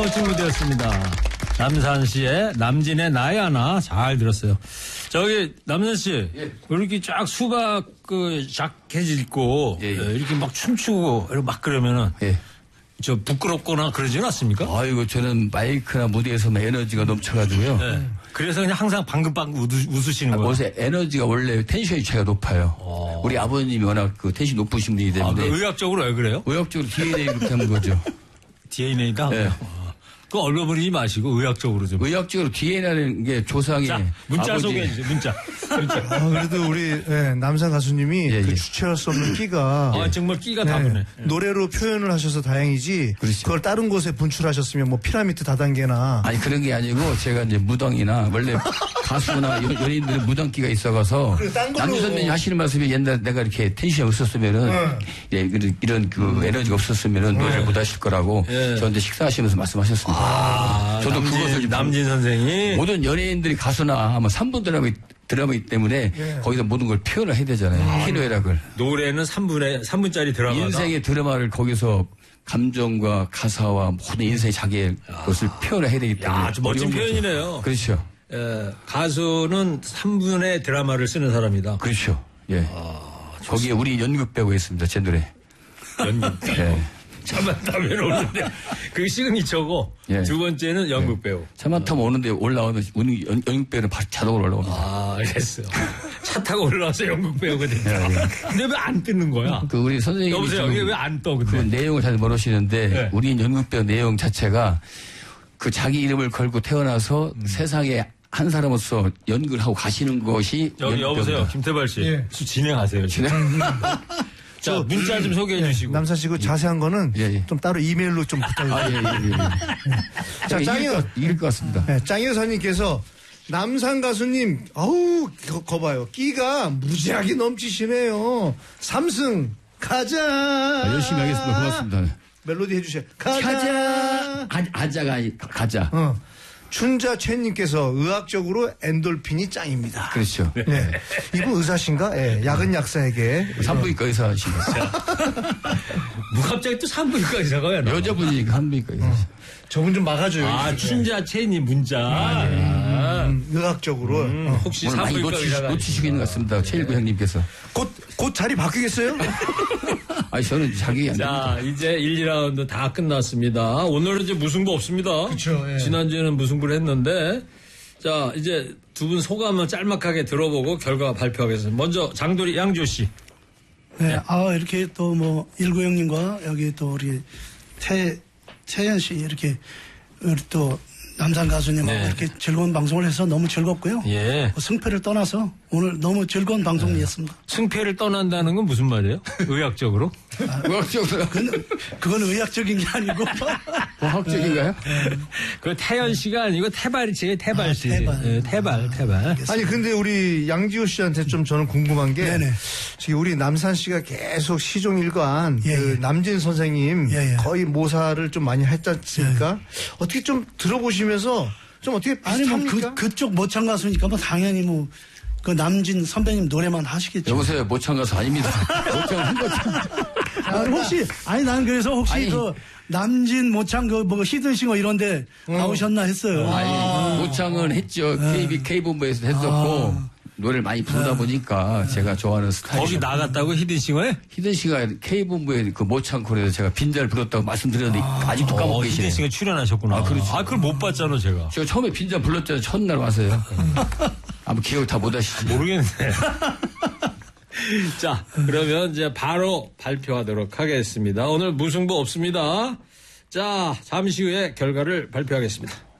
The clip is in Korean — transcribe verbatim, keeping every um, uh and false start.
멋진 무대였습니다. 남산 씨의 남진의 나의 하나 잘 들었어요. 저기 남산 씨, 예. 이렇게 쫙 수박 그 자켓 입고 예, 예. 이렇게 막 춤추고 막 그러면은 예. 저 부끄럽거나 그러지는 않습니까? 아이고 저는 마이크나 무대에서 에너지가 넘쳐가지고요. 네. 그래서 그냥 항상 방긋방긋 웃으시는 거예요. 요새 에너지가 원래 텐션이 제가 높아요. 오. 우리 아버님이 워낙 그 텐션 높으신 분이기 때문에. 아, 의학적으로 왜 그래요? 의학적으로 디엔에이 그렇게 하는 거죠. 디엔에이가? 네. 그 얼버무리지 마시고 의학적으로 좀. 의학적으로 디엔에이라는 게 조상이. 자, 문자 소개해 주세요. 문자. 문자. 아, 그래도 우리 네, 남산 가수님이 예, 그 예. 주체할 수 없는 끼가. 아, 정말 끼가 네, 다르네. 노래로 표현을 하셔서 다행이지. 그렇죠. 그걸 다른 곳에 분출하셨으면 뭐 피라미드 다단계나. 아니 그런 게 아니고 제가 이제 무당이나 원래 가수나 연예인들은 무당기가 있어가서 남주 선배님 하시는 말씀이 옛날에 내가 이렇게 텐션이 없었으면은 네. 예, 이런 그 음. 에너지가 없었으면은 노래를 네. 못 하실 거라고 예. 저한테 식사하시면서 말씀하셨습니다. 아, 저도 남진, 그것을 남진 선생이 모든 연예인들이 가수나 아마 삼 분 드라마 드라마이기 때문에 네. 거기서 모든 걸 표현을 해야 되잖아요. 아, 희노애락을. 노래는 삼 분의 삼 분짜리 드라마. 인생의 드라마를 거기서 감정과 가사와 모든 인생의 자기의 야. 것을 표현을 해야 되기 때문에. 야, 아주 멋진 표현이네요. 그렇죠. 예, 가수는 삼 분의 드라마를 쓰는 사람이다. 그렇죠. 예. 아, 거기에 우리 연극 배우가 있습니다. 제 노래. 연극 배우. 예. 차만타면 오는데 그 시그니처고 예. 두 번째는 연극 배우. 예. 차만타면 오는데 올라오면 연극 배우는 바로 자동으로 올라옵니다. 아, 알겠어요. 차 타고 올라와서 연극 배우가 됐다. 예, 예. 근데 왜 안 뜨는 거야? 그 우리 선생님이 여보세요. 이게 왜 안 떠? 근데 그 내용을 잘 모르시는데 예. 우리 연극 배우 내용 자체가 그 자기 이름을 걸고 태어나서 음. 세상에 한 사람으로서 연극을 하고 가시는 것이 여기 여보세요. 김태발 씨. 예. 진행하세요. 진행. 자, 문자 좀 소개해 예, 주시고. 남산 씨고 자세한 거는 예, 예. 좀 따로 이메일로 좀 부탁드립니다. 아, 예, 예, 예. 자, 짱여. 이길 것 같습니다. 네, 짱여사님께서 남산 가수님, 어우, 거, 거 봐요. 끼가 무지하게 넘치시네요. 삼승, 가자. 아, 열심히 하겠습니다. 고맙습니다. 멜로디 해주세요. 가자. 가자. 아, 아자가, 가자. 어. 춘자 최님께서 의학적으로 엔돌핀이 짱입니다. 그렇죠. 네. 이분 의사신가? 예. 네. 약은 약사에게. 산부인과 의사신가. 뭐 갑자기 또 산부인과 의사가 왜 나와? 여자분이니까 산부인과 의사. 어. 저분 좀 막아줘요. 아, 춘자 최님 문자. 아, 네. 음, 의학적으로. 음, 어. 혹시 산부인과 놓치, 의사가 놓치시고 있는 것 같습니다. 네. 최일구 형님께서. 곧, 곧 자리 바뀌겠어요? 아니, 저는 자기 안 자, 됩니다. 이제 일, 이 라운드 다 끝났습니다. 오늘은 이제 무승부 없습니다. 그렇죠. 예. 지난주에는 무승부를 했는데, 자, 이제 두 분 소감을 짤막하게 들어보고 결과 발표하겠습니다. 먼저 장도리 양조 씨. 네, 아, 이렇게 또 뭐, 일구 형님과 여기 또 우리 태, 태연 씨 이렇게 우리 또 남산 가수님하고 네. 이렇게 즐거운 방송을 해서 너무 즐겁고요. 예. 승패를 떠나서 오늘 너무 즐거운 방송이었습니다. 네. 승패를 떠난다는 건 무슨 말이에요? 의학적으로? 아, 의학적으로? 그건, 그건 의학적인 게 아니고. 과학적인가요? 네. 그 태연 씨가 아니고 태발이 제 태발 아, 씨. 태발. 네, 태발, 태발. 아니, 근데 우리 양지호 씨한테 좀 저는 궁금한 게. 네네. 지금 우리 남산 씨가 계속 시종일관 예, 그 예. 남진 선생님 예, 예. 거의 모사를 좀 많이 했지 않습니까? 예. 어떻게 좀 들어보시면서 좀 어떻게 비슷합니까? 아니, 뭐 그, 그쪽 모창 가수니까 뭐 당연히 뭐 그 남진 선배님 노래만 하시겠죠. 여보세요. 모창 가수 아닙니다. 모창 한 거죠. 아, 혹시 아니 난 그래서 혹시 아니, 그 남진 모창 그 뭐 히든싱어 이런데 어. 나오셨나 했어요. 아니 아. 모창은 했죠. 네. 케이비 K본부에서 했었고 아. 노래를 많이 부르다 네. 보니까 제가 좋아하는 스타일. 거기 나갔다고 히든싱어에? 히든싱어가 K본부에 그 모창 코너에서 제가 빈자를 불렀다고 말씀드렸는데 아. 아직도 까먹고 계시네요. 히든싱어 출연하셨구나. 아, 그렇죠. 아, 그걸 못 봤잖아 제가. 제가 처음에 빈자 불렀잖아요. 첫날 와서요. 아마 기억을 다 못 하시죠. 모르겠네. 자, 그러면 이제 바로 발표하도록 하겠습니다. 오늘 무승부 없습니다. 자, 잠시 후에 결과를 발표하겠습니다.